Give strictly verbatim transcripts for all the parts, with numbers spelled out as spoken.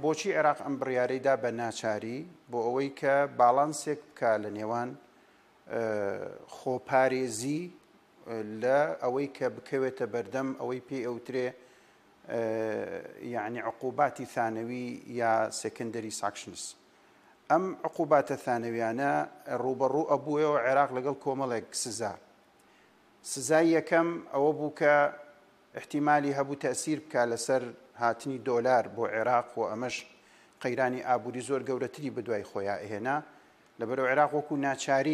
بۆچی عێراق ئەم بڕیارەیدا بە ناچاری بۆ ئەوەی کە باڵانسێک بکە لە نێوان خۆپارێزی لە ئەوەی کە بکەوێتە بەردەم ئەوەی پێی ئەوترێ یعنی عقوباتی ثانەوی یا سێکندەری ساکشنس. ئەم عقوباتە ثانەویانە ڕوبەڕوو ئەبووەوە عێراق لەگەڵ کۆمەڵێک سزا. سزای یەکەم ئەوە بوو کە احتیمالی هەبوو تەسیر بکە لەسەر هاتنی دۆلار بۆ عێراق و ئەمەش قەیرانی ئابووری زۆر گەورەتری بەدوای خۆیان ئێهێنا لەبەرەوە عێراق وەکو ناچاری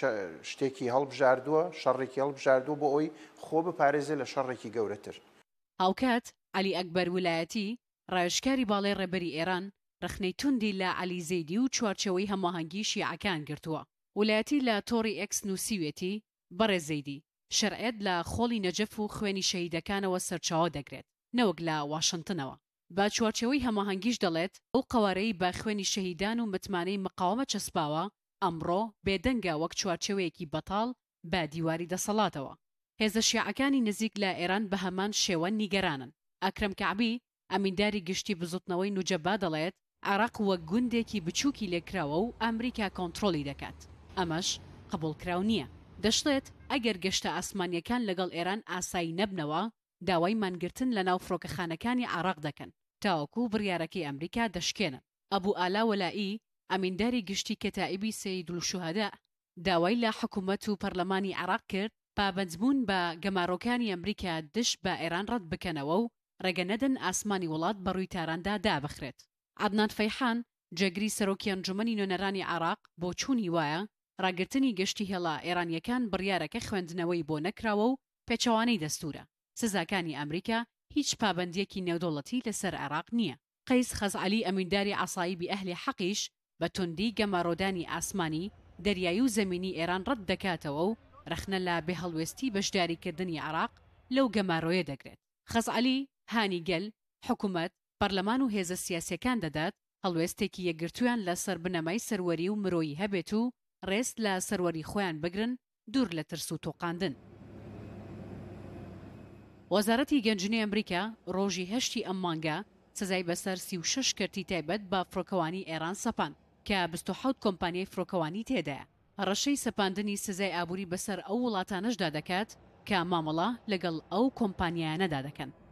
شتێکی هەڵبژاردووە شەڕێکی هەڵبژاردووە بۆ ئەوی خۆ بپارێزێ لە شەڕێکی گەورەتر. هاوکات عەلی ئەکبەر ویلایەتی ڕایشکاری باڵای ڕێبەری ئێران رخنەی توندی لە عەلی زەیدی و چوارچەوەی هەماهەنگی شیعەکان گرتووە. ویلایەتی لە تۆڕی ئێکس نووسیوێتی بەڕێز زەیدی شەرعێت لە خۆڵی نەجەف و خوێنی شەهیدەکانەوە سەرچاوە دەگرێت نەوەک لە واشنگتنەوە. با چوارچەوەی هەماهەنگیش دەڵێت ئەو قەوارەی با خوێنی شەهیدان و متمانەی مقاومە چەسپاوە ئەمڕۆ بێدەنگە وەک چوارچەوەیەکی بەتاڵ با دیواری دەسەڵاتەوە. هێزە شیعەکانی نزیک لە ئێران بە هەمان شێوە نیگەرانن. ئەکرەم کەعبی ئەمینداری گشتی بزوتنەوەی نوجەبا دەڵێت عێراق وەک گوندێکی بچووکی لێکراوە و ئەمریکا کۆنتڕۆلی دەکات. ئەمەش قبولکراو نییە. دەشڵێت ئەگەر گەشتە ئاسمانیەکان لەگەڵ ئێران ئاسایی نەبنەوە داوای مانگرتن لە ناو فڕۆکەخانەکانی عێراق دەکەن تاوەکو بڕیارەکەی ئەمریکا دەشکێنن. ئەبوو ئالا وەلایی ئەمینداری گشتی کەتائیبی سەییدولشوهەدا داوای لە حکوومەت و پەرلەمانی عێراق کرد پابەندبوون بە گەمارۆکانی ئەمریکا دش بە ئێران ڕەت بکەنەوە و ڕێگە نەدەن ئاسمانی وڵات بەڕووی تاراندا دابخرێت. عەدنان فەیحان جێگری سەرۆکی ئەنجومەنی نوێنەرانی عێراق بۆ چوونی وایە ڕاگررتنی گەشتی هێڵا ئێرانیەکان بڕیارەکە خوێندنەوەی بۆ نەکراوە و پێچەوانەی دەستورە. سزاکانی ئەمریکا هیچ پابەندیەکی نێودوڵەتی لەسەر عێراق نییە. قەیس خەزعەلی ئەمینداری عەسایبی ئەهلی حەقیش بە توندی گەمارۆدانی ئاسمانی دەریایی و زەمینی ئێران ڕەت دەکاتەوە و رەخنە لە بێهەڵوێستی بەشداریکردنی عێراق لەو گەمارۆیە دەگرێت. خەزعەلی هانی گەل حکوومەت پەرلەمان و هێزە سیاسیەکان دەدات هەڵوێستێکی یەکگرتویان لە سەر بنەمای سەروەری و مرۆیی هەبێت و ڕێست لە سەروەری خۆیان بگرن دوور لە ترس و تۆقاندن. وەزارەتی گەنجنەی ئەمریکا ڕۆژی هەشتی ئەم مانگە سزای بەسەر سی و شەش کەرتی تایبەت بە فڕۆکەوانی ئێران سەپاند کە بیست و حەوت کۆمپانیای فڕۆکەوانی تێدایە. ڕەشەی سەپاندنی سزای ئابووری بەسەر ئەو وڵاتانەشدا دەکات کە مامەڵە لەگەڵ ئەو کۆمپانیایانەدا دەکەن.